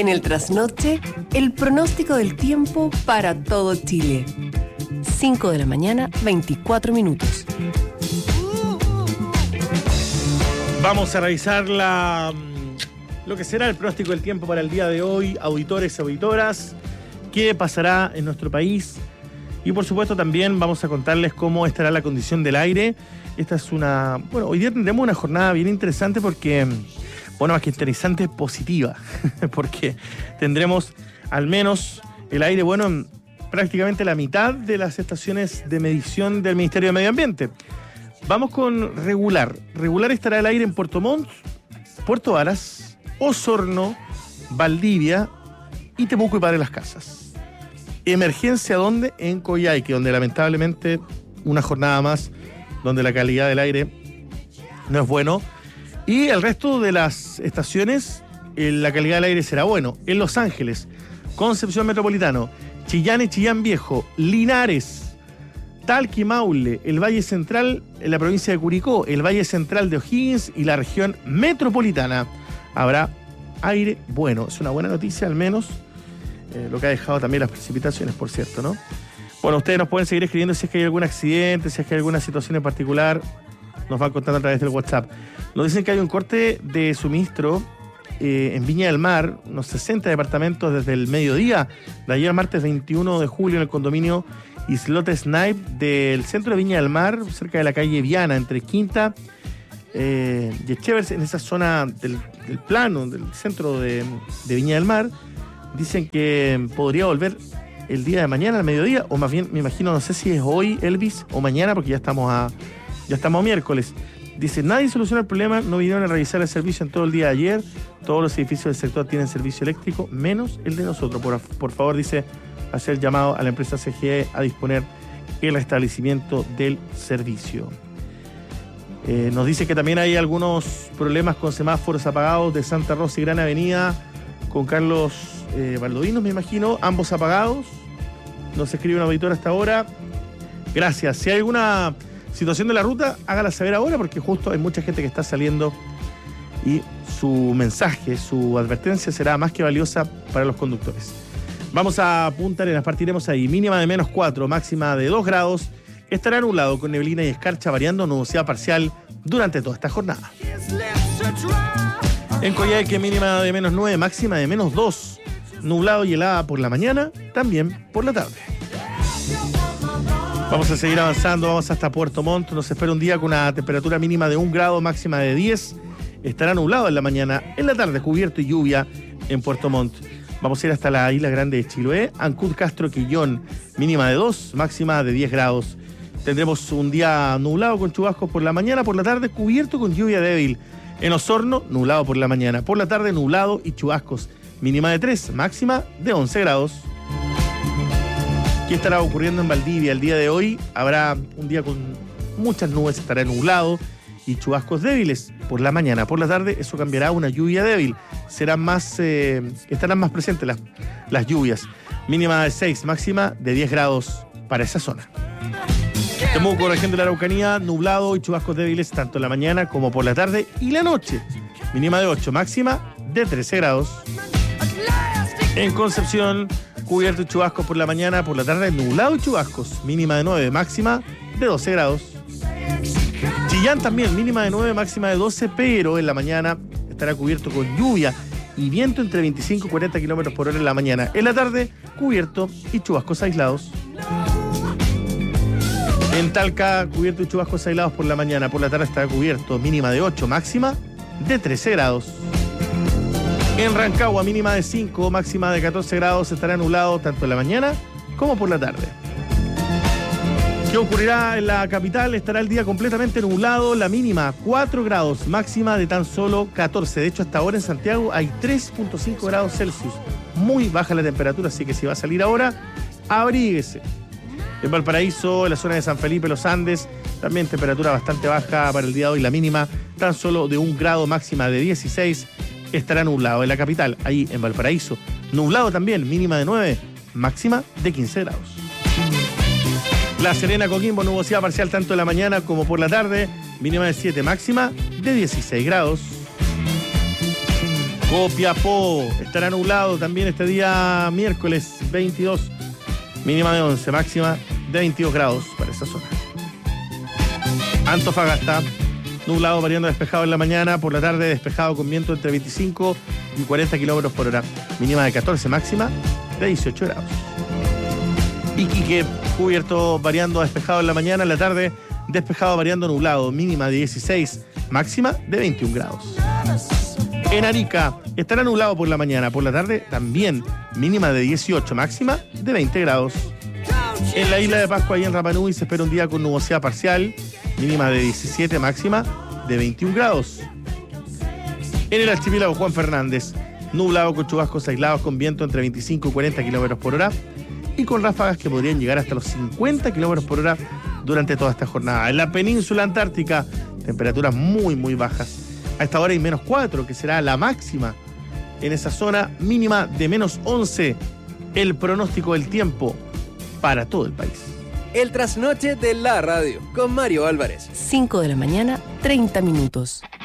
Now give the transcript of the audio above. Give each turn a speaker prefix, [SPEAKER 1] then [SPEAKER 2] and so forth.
[SPEAKER 1] En el trasnoche, el pronóstico del tiempo para todo Chile. 5 de la mañana, 24 minutos.
[SPEAKER 2] Vamos a revisar lo que será el pronóstico del tiempo para el día de hoy, auditores y auditoras, qué pasará en nuestro país y por supuesto también vamos a contarles cómo estará la condición del aire. Esta es hoy día tendremos una jornada bien interesante porque, más que interesante, positiva, porque tendremos al menos el aire bueno en prácticamente la mitad de las estaciones de medición del Ministerio de Medio Ambiente. Vamos con regular. Regular estará el aire en Puerto Montt, Puerto Varas, Osorno, Valdivia y Temuco y Padre Las Casas. Emergencia, ¿dónde? En Coyhaique, donde lamentablemente una jornada más donde la calidad del aire no es bueno. Y el resto de las estaciones, la calidad del aire será bueno. En Los Ángeles, Concepción Metropolitano, Chillán y Chillán Viejo, Linares, Talca y Maule, el Valle Central en la provincia de Curicó, el Valle Central de O'Higgins y la región metropolitana. Habrá aire bueno. Es una buena noticia, al menos, lo que ha dejado también las precipitaciones, por cierto, ¿no? Bueno, ustedes nos pueden seguir escribiendo si es que hay algún accidente, si es que hay alguna situación en particular. Nos van contando a través del WhatsApp. Nos dicen que hay un corte de suministro en Viña del Mar, unos 60 departamentos desde el mediodía de ayer martes 21 de julio en el condominio Islote Snipe del centro de Viña del Mar, cerca de la calle Viana, entre Quinta y Echevers, en esa zona del plano, del centro de Viña del Mar. Dicen que podría volver el día de mañana al mediodía, o más bien, me imagino, no sé si es hoy, Elvis, o mañana, porque ya estamos a miércoles. Dice, nadie soluciona el problema, no vinieron a revisar el servicio en todo el día de ayer, todos los edificios del sector tienen servicio eléctrico, menos el de nosotros. Por favor, dice, hacer llamado a la empresa CGE a disponer el restablecimiento del servicio. Nos dice que también hay algunos problemas con semáforos apagados de Santa Rosa y Gran Avenida, con Carlos Valdovinos, me imagino, ambos apagados. Nos escribe un auditor hasta ahora. Gracias. Si hay alguna situación de la ruta, hágala saber ahora, porque justo hay mucha gente que está saliendo y su mensaje, su advertencia será más que valiosa para los conductores. Vamos a Punta Arenas, partiremos ahí. Mínima de -4, máxima de 2 grados. Estará nublado con neblina y escarcha, variando nubosidad parcial durante toda esta jornada. En Coyhaique, mínima de -9, máxima de -2. Nublado y helada por la mañana, también por la tarde. Vamos a seguir avanzando, vamos hasta Puerto Montt. Nos espera un día con una temperatura mínima de 1 grado, máxima de 10. Estará nublado en la mañana, en la tarde cubierto y lluvia en Puerto Montt. Vamos a ir hasta la isla grande de Chiloé, Ancud, Castro, Quillón, mínima de 2, máxima de 10 grados. Tendremos un día nublado con chubascos por la mañana, por la tarde cubierto con lluvia débil. En Osorno, nublado por la mañana, por la tarde nublado y chubascos, mínima de 3, máxima de 11 grados. ¿Qué estará ocurriendo en Valdivia? El día de hoy habrá un día con muchas nubes, estará nublado y chubascos débiles por la mañana. Por la tarde eso cambiará a una lluvia débil. Estarán más presentes las lluvias. Mínima de 6, máxima de 10 grados para esa zona. Temuco, región de la Araucanía, nublado y chubascos débiles tanto en la mañana como por la tarde y la noche. Mínima de 8, máxima de 13 grados. En Concepción, cubierto y chubascos por la mañana, por la tarde nublado y chubascos, mínima de 9, máxima de 12 grados. Chillán también, mínima de 9, máxima de 12, pero en la mañana estará cubierto con lluvia y viento entre 25 y 40 kilómetros por hora en la mañana. En la tarde, cubierto y chubascos aislados. En Talca, cubierto y chubascos aislados por la mañana, por la tarde estará cubierto, mínima de 8, máxima de 13 grados. En Rancagua, mínima de 5, máxima de 14 grados, estará nublado tanto en la mañana como por la tarde. ¿Qué ocurrirá en la capital? Estará el día completamente nublado, la mínima 4 grados, máxima de tan solo 14. De hecho, hasta ahora en Santiago hay 3.5 grados Celsius. Muy baja la temperatura, así que si va a salir ahora, abríguese. En Valparaíso, en la zona de San Felipe, los Andes, también temperatura bastante baja para el día de hoy, la mínima tan solo de 1 grado, máxima de 16. Estará nublado en la capital, ahí en Valparaíso. Nublado también, mínima de 9, máxima de 15 grados. La Serena, Coquimbo, nubosidad parcial tanto en la mañana como por la tarde, mínima de 7, máxima de 16 grados. Copiapó estará nublado también este día miércoles 22, mínima de 11, máxima de 22 grados para esa zona. Antofagasta, nublado variando despejado en la mañana, por la tarde despejado con viento entre 25 y 40 kilómetros por hora, mínima de 14, máxima de 18 grados. Iquique, cubierto variando despejado en la mañana, en la tarde despejado variando nublado, mínima de 16, máxima de 21 grados. En Arica, estará nublado por la mañana, por la tarde también, mínima de 18, máxima de 20 grados. En la isla de Pascua y en Rapa Nui se espera un día con nubosidad parcial, mínima de 17, máxima de 21 grados. En el archipiélago Juan Fernández, nublado con chubascos aislados con viento entre 25 y 40 kilómetros por hora y con ráfagas que podrían llegar hasta los 50 kilómetros por hora durante toda esta jornada. En la península antártica, temperaturas muy, muy bajas. A esta hora hay -4, que será la máxima en esa zona, mínima de -11. El pronóstico del tiempo para todo el país.
[SPEAKER 3] El trasnoche de la radio, con Mario Álvarez.
[SPEAKER 1] 5 de la mañana, 30 minutos.